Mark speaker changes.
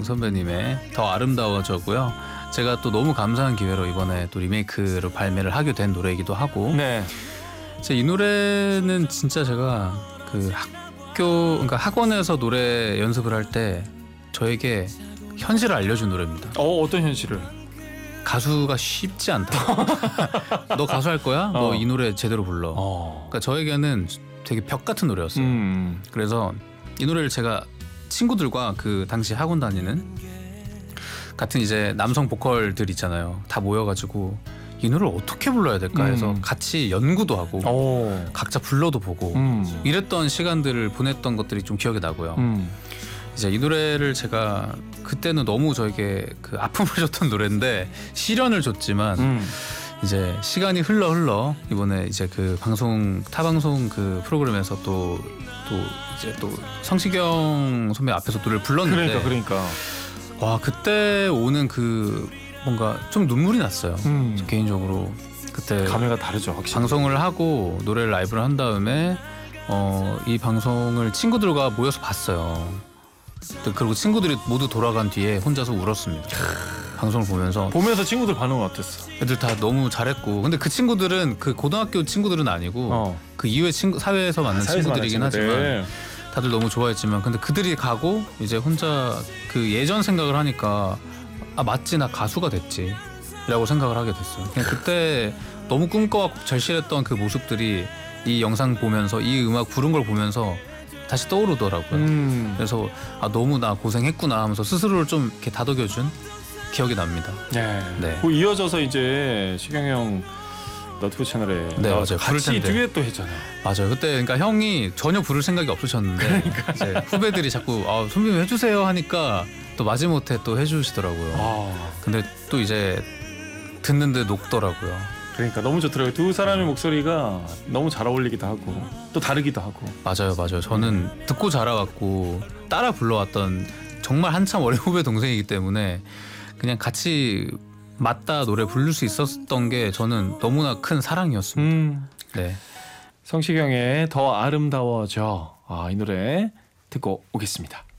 Speaker 1: 선배님의 더 아름다워져고요. 제가 또 너무 감사한 기회로 이번에 또 리메이크로 발매를 하게 된 노래이기도 하고.
Speaker 2: 네.
Speaker 1: 이 노래는 진짜 제가 그 그러니까 학원에서 노래 연습을 할 때 저에게 현실을 알려준 노래입니다.
Speaker 2: 어떤 현실을?
Speaker 1: 가수가 쉽지 않다. 너 가수 할 거야? 너 이 노래 제대로 불러. 그러니까 저에게는 되게 벽 같은 노래였어요. 그래서 이 노래를 제가 친구들과 그 당시 학원 다니는 같은 이제 남성 보컬들 있잖아요. 다 모여가지고 이 노래를 어떻게 불러야 될까 해서 같이 연구도 하고 각자 불러도 보고 이랬던 시간들을 보냈던 것들이 좀 기억이 나고요. 이제 이 노래를 제가 그때는 너무 저에게 그 아픔을 줬던 노래인데 시련을 줬지만 이제 시간이 흘러 이번에 이제 그 타 방송 그 프로그램에서 또 이제 또 성시경 선배 앞에서 노래를 불렀는데
Speaker 2: 그러니까
Speaker 1: 와 그때 오는 그 뭔가 좀 눈물이 났어요. 개인적으로 그때
Speaker 2: 감회가 다르죠, 확실히.
Speaker 1: 방송을 하고 노래를 라이브를 한 다음에 이 방송을 친구들과 모여서 봤어요. 그리고 친구들이 모두 돌아간 뒤에 혼자서 울었습니다. 방송을 보면서
Speaker 2: 친구들 반응은 어땠어?
Speaker 1: 애들 다 너무 잘했고, 근데 그 친구들은 그 고등학교 친구들은 아니고 그 이후에 사회에서 만난 친구들이긴 하지만 다들 너무 좋아했지만, 근데 그들이 가고 이제 혼자 그 예전 생각을 하니까 아 맞지, 나 가수가 됐지 라고 생각을 하게 됐어요. 그냥 그때 너무 꿈꿔왔고 절실했던 그 모습들이 이 영상 보면서, 이 음악 부른 걸 보면서 다시 떠오르더라고요. 그래서 아 너무 나 고생했구나 하면서 스스로를 좀 이렇게 다독여준 기억이 납니다.
Speaker 2: 네. 그 이어져서 이제 시경이 형 너튜브 채널에
Speaker 1: 맞아요.
Speaker 2: 같이 듀엣도 했잖아요.
Speaker 1: 맞아요. 그때 그러니까 형이 전혀 부를 생각이 없으셨는데 이제 후배들이 자꾸 선배님 해주세요 하니까 또 마지못해 또 해주시더라고요. 근데 또 이제 듣는데 녹더라고요.
Speaker 2: 그러니까 너무 좋더라고요. 두 사람의 목소리가 너무 잘 어울리기도 하고 또 다르기도 하고.
Speaker 1: 맞아요. 저는 듣고 자라왔고 따라 불러왔던 정말 한참 어린 후배 동생이기 때문에 그냥 같이 맞다 노래 부를 수 있었던 게 저는 너무나 큰 사랑이었습니다. 네.
Speaker 2: 성시경의 더 아름다워져, 이 노래 듣고 오겠습니다.